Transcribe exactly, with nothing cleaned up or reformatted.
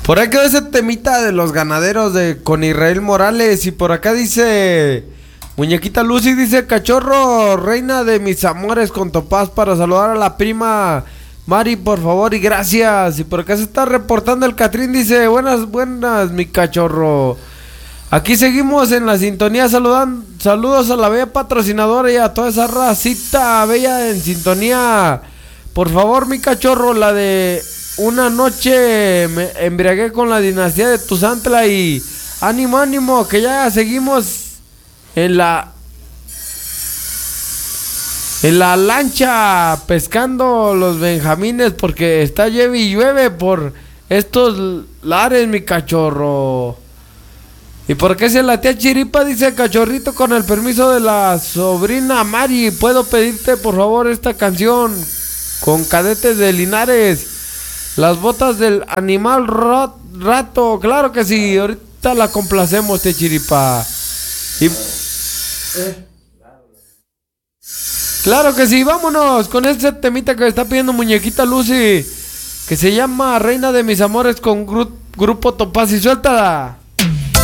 Por ahí quedó ese temita de los ganaderos de con Israel Morales. Y por acá dice Muñequita Lucy, dice: cachorro, reina de mis amores, con Topaz, para saludar a la prima Mari, por favor y gracias. Y por acá se está reportando el Catrín, dice: buenas, buenas, mi cachorro. Aquí seguimos en la sintonía, saludan, saludos a la bella patrocinadora y a toda esa racita bella en sintonía. Por favor, mi cachorro, la de una noche me embriagué con la dinastía de Tuzantla. Y ánimo, ánimo, que ya seguimos en la en la lancha pescando los benjamines, porque está llueve y llueve por estos lares, mi cachorro. ¿Y por qué se la tía Chiripa? Dice: cachorrito, con el permiso de la sobrina Mari, ¿puedo pedirte por favor esta canción con Cadetes de Linares? Las botas del animal rat, rato. Claro que sí, ahorita la complacemos, tía Chiripa. Y... Eh. Claro que sí, vámonos con este temita que está pidiendo Muñequita Lucy, que se llama Reina de mis amores, con gru Grupo Topaz, y suéltala.